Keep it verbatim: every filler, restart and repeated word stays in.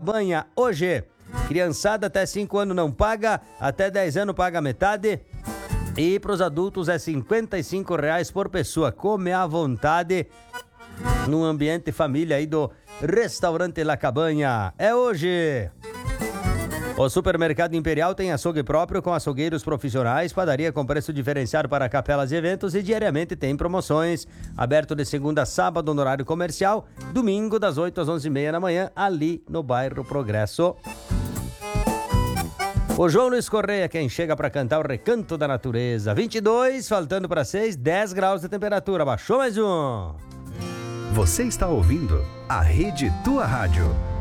Cabanha hoje. Criançada até cinco anos não paga, até dez anos paga metade. E para os adultos é cinquenta e cinco reais por pessoa. Come à vontade no ambiente família aí do Restaurante La Cabanha. É hoje. O Supermercado Imperial tem açougue próprio com açougueiros profissionais, padaria com preço diferenciado para capelas e eventos e diariamente tem promoções. Aberto de segunda a sábado no horário comercial, domingo das oito às onze e meia da manhã, ali no bairro Progresso. O João Luiz Correia, quem chega para cantar o Recanto da Natureza. vinte e dois, faltando para seis, dez graus de temperatura. Baixou mais um. Você está ouvindo a Rede Tua Rádio.